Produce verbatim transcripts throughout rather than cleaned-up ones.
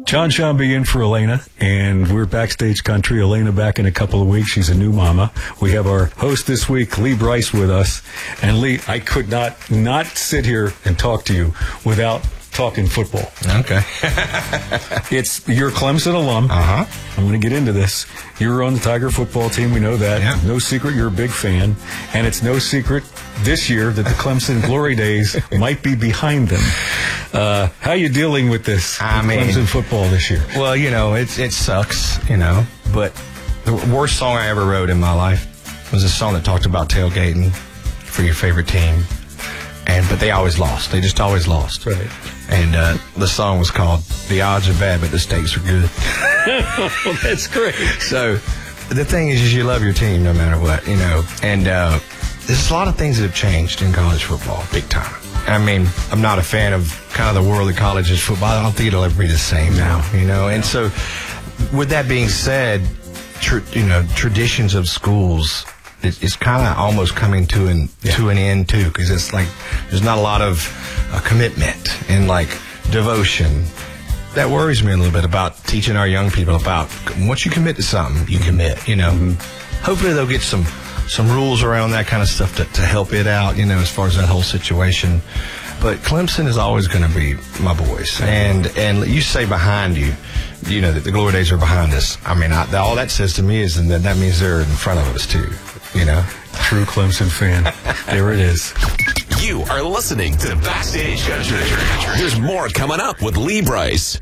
John Shambi in for Elena, and we're Backstage Country. Elena back in a couple of weeks. She's a new mama. We have our host this week, Lee Brice, with us. And Lee, I could not not sit here and talk to you without talking football. Okay. It's you're a Clemson alum. Uh-huh. I'm going to get into this. You were on the Tiger football team. We know that. Yeah. No secret you're a big fan. And it's no secret this year that the Clemson glory days might be behind them. Uh, how are you dealing with this I with mean, Clemson football this year? Well, you know, it, it sucks, you know, but the worst song I ever wrote in my life was a song that talked about tailgating for your favorite team. And but they always lost. They just always lost. Right. And uh, the song was called "The Odds Are Bad, but the Stakes Are Good." Well, that's great. So the thing is, is you love your team no matter what, you know. And uh, there's a lot of things that have changed in college football, big time. I mean, I'm not a fan of kind of the world of college's football. I don't think it'll ever be the same now, you know. And so, with that being said, tr- you know, traditions of schools. It's kind of almost coming to an yeah. to an end too, because it's like there's not a lot of uh, commitment and like devotion. That worries me a little bit about teaching our young people about once you commit to something, you commit. You know, mm-hmm. Hopefully they'll get some some rules around that kind of stuff to, to help it out. You know, as far as that whole situation. But Clemson is always going to be my boys, and and you say behind you. You know that the glory days are behind us. I mean, I, all that says to me is that that means they're in front of us too. You know, true Clemson fan. There it is. You are listening to Backstage Country. There's more coming up with Lee Brice.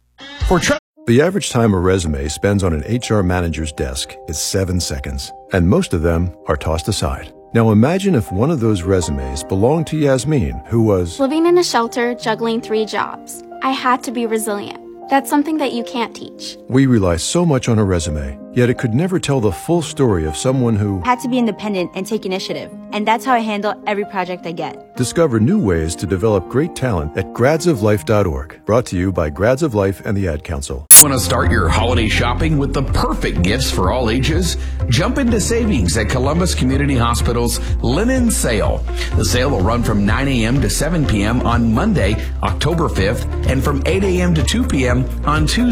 For tra- the average time a resume spends on an H R manager's desk is seven seconds, and most of them are tossed aside. Now imagine if one of those resumes belonged to Yasmin, who was living in a shelter, juggling three jobs. I had to be resilient. That's something that you can't teach. We rely so much on a resume, yet it could never tell the full story of someone who had to be independent and take initiative. And that's how I handle every project I get. Discover new ways to develop great talent at grads of life dot org. Brought to you by Grads of Life and the Ad Council. Want to start your holiday shopping with the perfect gifts for all ages? Jump into savings at Columbus Community Hospital's Linen Sale. The sale will run from nine a.m. to seven p.m. on Monday, October fifth, and from eight a.m. to two p.m. on Tuesday.